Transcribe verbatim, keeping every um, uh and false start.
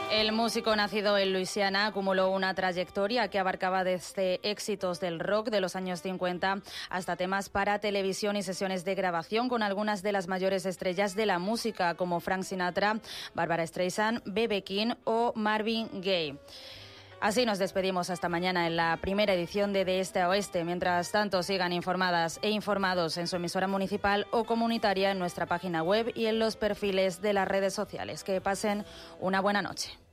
El músico nacido en Luisiana acumuló una trayectoria que abarcaba desde éxitos del rock de los años cincuenta hasta temas para televisión y sesiones de grabación con algunas de las mayores estrellas de la música como Frank Sinatra, Barbra Streisand, B B King o Marvin Gaye. Así nos despedimos hasta mañana en la primera edición de De Este a Oeste. Mientras tanto, sigan informadas e informados en su emisora municipal o comunitaria, en nuestra página web y en los perfiles de las redes sociales. Que pasen una buena noche.